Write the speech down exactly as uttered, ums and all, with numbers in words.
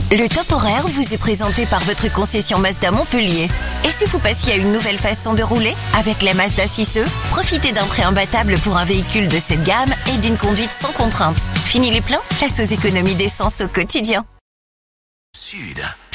Le top horaire vous est présenté par votre concession Mazda Montpellier. Et si vous passiez à une nouvelle façon de rouler? Avec la Mazda six E, profitez d'un prêt imbattable pour un véhicule de cette gamme et d'une conduite sans contrainte. Fini les plans? Place aux économies d'essence au quotidien. Sud.